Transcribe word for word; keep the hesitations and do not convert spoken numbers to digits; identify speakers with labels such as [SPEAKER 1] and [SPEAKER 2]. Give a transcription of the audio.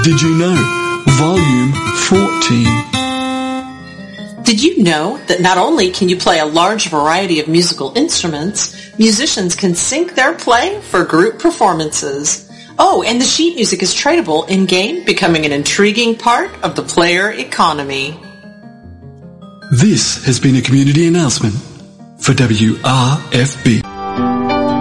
[SPEAKER 1] Did you know? Volume fourteen.
[SPEAKER 2] Did you know that not only can you play a large variety of musical instruments, musicians can sync their play for group performances? Oh, and the sheet music is tradable in-game, becoming an intriguing part of the player economy.
[SPEAKER 1] This has been a community announcement for W R F B.